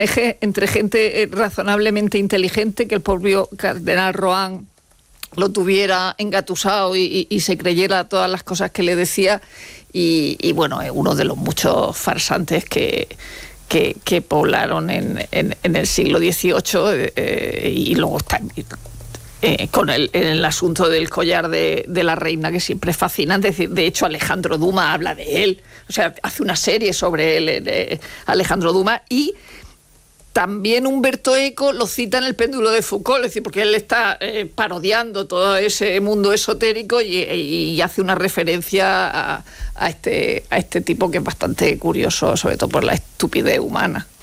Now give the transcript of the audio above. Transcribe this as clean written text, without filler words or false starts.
entre gente razonablemente inteligente, que el propio cardenal Rohan lo tuviera engatusado y se creyera todas las cosas que le decía, y bueno, es uno de los muchos farsantes que poblaron en el siglo XVIII, y luego está con el asunto del collar de la reina, que siempre es fascinante. Es decir, de hecho, Alejandro Dumas habla de él, o sea, hace una serie sobre él, Alejandro Dumas, y también Humberto Eco lo cita en El péndulo de Foucault, es decir, porque él está parodiando todo ese mundo esotérico y hace una referencia a este tipo, que es bastante curioso, sobre todo por la estupidez humana.